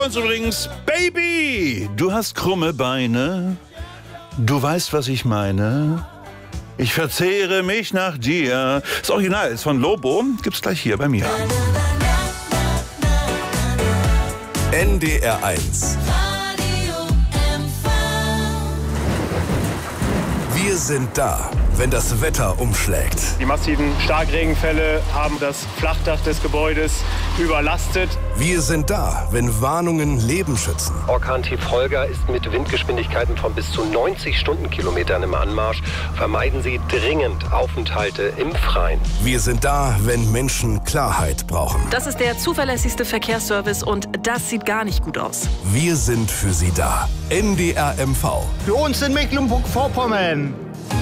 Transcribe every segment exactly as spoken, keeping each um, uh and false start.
Und übrigens, Baby, du hast krumme Beine. Du weißt, was ich meine. Ich verzehre mich nach dir. Das Original ist von Lobo. Gibt's gleich hier bei mir. N D R eins. Wir sind da, wenn das Wetter umschlägt. Die massiven Starkregenfälle haben das Flachdach des Gebäudes überlastet. Wir sind da, wenn Warnungen Leben schützen. Orkan-Tief Holger ist mit Windgeschwindigkeiten von bis zu neunzig Stundenkilometern im Anmarsch. Vermeiden Sie dringend Aufenthalte im Freien. Wir sind da, wenn Menschen Klarheit brauchen. Das ist der zuverlässigste Verkehrsservice und das sieht gar nicht gut aus. Wir sind für Sie da. N D R M V. Für uns in Mecklenburg-Vorpommern.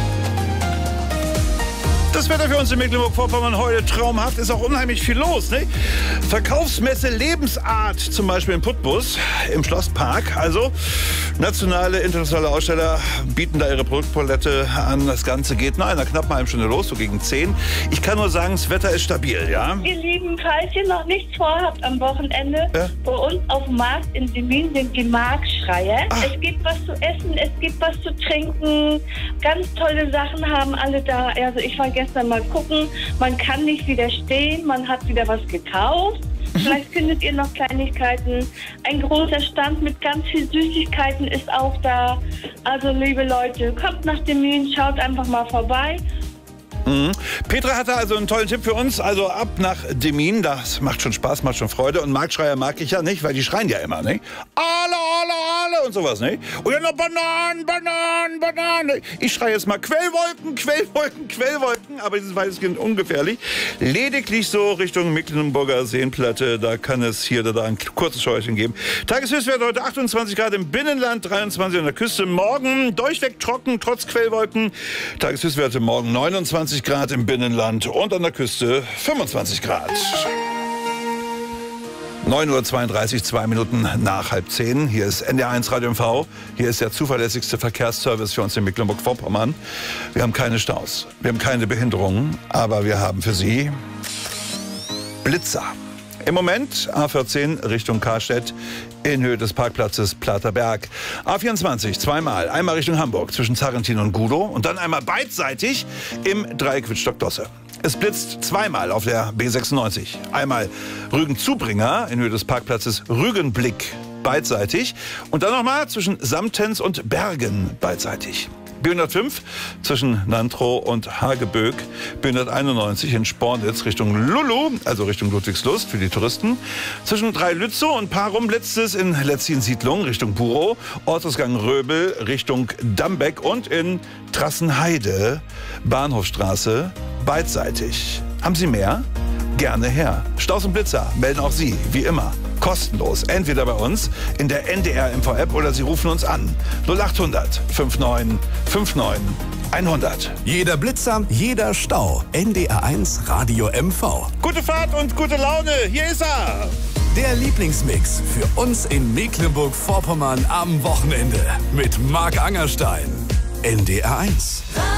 Das Wetter für uns in Mecklenburg-Vorpommern heute traumhaft, ist auch unheimlich viel los. Ne? Verkaufsmesse Lebensart, zum Beispiel in Putbus, im Schlosspark. Also nationale, internationale Aussteller bieten da ihre Produktpalette an. Das Ganze geht nach einer knappen halben Stunde los, so gegen zehn. Ich kann nur sagen, das Wetter ist stabil, ja? Ihr Lieben, falls ihr noch nichts vorhabt am Wochenende, ja? Bei uns auf dem Markt in Demmin sind die Marktschreier. Ach. Es gibt was zu essen, es gibt was zu trinken. Ganz tolle Sachen haben alle da. Also ich war gestern mal gucken, man kann nicht widerstehen, man hat wieder was gekauft. Vielleicht findet ihr noch Kleinigkeiten. Ein großer Stand mit ganz viel Süßigkeiten ist auch da. Also liebe Leute, kommt nach Demmin, schaut einfach mal vorbei. Mhm. Petra hatte also einen tollen Tipp für uns. Also ab nach Demmin, das macht schon Spaß, macht schon Freude. Und Marktschreier mag ich ja nicht, weil die schreien ja immer, ne? Alle, alle, alle und sowas, ne? Und dann noch Bananen, Bananen, Bananen. Ich schreie jetzt mal Quellwolken, Quellwolken, Quellwolken. Aber dieses weitestgehend ungefährlich. Lediglich so Richtung Mecklenburger Seenplatte, da kann es hier oder da ein kurzes Scheuerchen geben. Tageshöchstwert heute achtundzwanzig Grad im Binnenland, dreiundzwanzig an der Küste. Morgen durchweg trocken, trotz Quellwolken. Tageshöchstwerte morgen neunundzwanzig Grad im Binnenland und an der Küste fünfundzwanzig Grad. neun Uhr zweiunddreißig, zwei Minuten nach halb zehn. Hier ist N D R eins Radio M V. Hier ist der zuverlässigste Verkehrsservice für uns in Mecklenburg-Vorpommern. Wir haben keine Staus, wir haben keine Behinderungen, aber wir haben für Sie Blitzer. Im Moment A vierzehn Richtung Karstedt in Höhe des Parkplatzes Platerberg. A vierundzwanzig zweimal, einmal Richtung Hamburg zwischen Zarrentin und Gudow und dann einmal beidseitig im Dreieck Wittstock-Dosse. Es blitzt zweimal auf der B sechsundneunzig. Einmal Rügen-Zubringer in Höhe des Parkplatzes Rügenblick beidseitig und dann nochmal zwischen Samtens und Bergen beidseitig. B hundertfünf zwischen Nantrow und Hageböck, B hunderteinundneunzig in Spornitz Richtung Lulu, also Richtung Ludwigslust für die Touristen, zwischen Drei-Lützow und Parum letztes in Letzin-Siedlung Richtung Burow, Ortsgang Röbel Richtung Dambeck und in Trassenheide, Bahnhofstraße, beidseitig. Haben Sie mehr? Gerne her. Staus und Blitzer melden auch Sie, wie immer, kostenlos. Entweder bei uns in der N D R M V-App oder Sie rufen uns an. null achthundert neunundfünfzig neunundfünfzig hundert. Jeder Blitzer, jeder Stau. N D R eins Radio M V. Gute Fahrt und gute Laune. Hier ist er. Der Lieblingsmix für uns in Mecklenburg-Vorpommern am Wochenende mit Marc Angerstein. N D R eins.